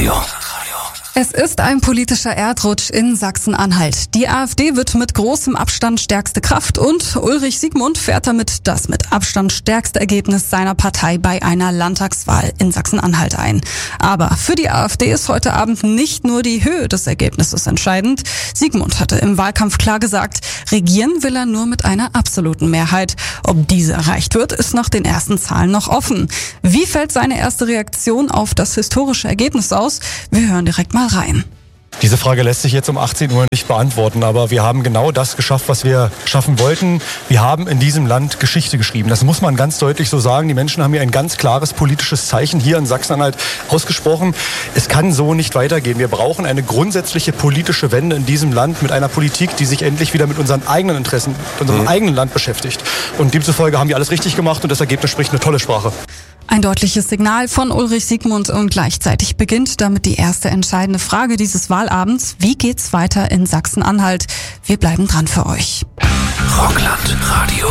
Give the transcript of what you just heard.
Stadtradio. Es ist ein politischer Erdrutsch in Sachsen-Anhalt. Die AfD wird mit großem Abstand stärkste Kraft und Ulrich Siegmund fährt damit das mit Abstand stärkste Ergebnis seiner Partei bei einer Landtagswahl in Sachsen-Anhalt ein. Aber für die AfD ist heute Abend nicht nur die Höhe des Ergebnisses entscheidend. Siegmund hatte im Wahlkampf klar gesagt, regieren will er nur mit einer absoluten Mehrheit. Ob diese erreicht wird, ist nach den ersten Zahlen noch offen. Wie fällt seine erste Reaktion auf das historische Ergebnis aus? Wir hören direkt mal rein. Diese Frage lässt sich jetzt um 18 Uhr nicht beantworten, aber wir haben genau das geschafft, was wir schaffen wollten. Wir haben in diesem Land Geschichte geschrieben. Das muss man ganz deutlich so sagen. Die Menschen haben hier ein ganz klares politisches Zeichen hier in Sachsen-Anhalt ausgesprochen. Es kann so nicht weitergehen. Wir brauchen eine grundsätzliche politische Wende in diesem Land mit einer Politik, die sich endlich wieder mit unseren eigenen Interessen, mit unserem eigenen Land beschäftigt. Und demzufolge haben wir alles richtig gemacht und das Ergebnis spricht eine tolle Sprache. Ein deutliches Signal von Ulrich Siegmund und gleichzeitig beginnt damit die erste entscheidende Frage dieses Wahlabends. Wie geht's weiter in Sachsen-Anhalt? Wir bleiben dran für euch. Rockland Radio.